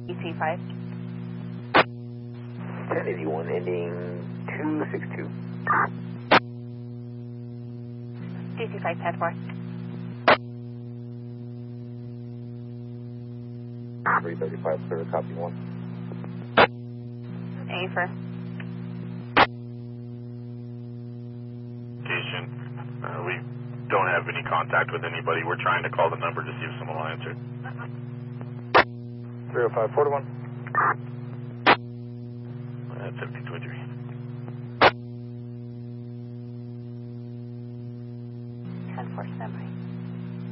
ET5. 1081 ending 262. DC5 Pad 4. 335 clear, copy 1. A for. We don't have any contact with anybody. We're trying to call the number to see if someone will answer. 305 41. That's 1723.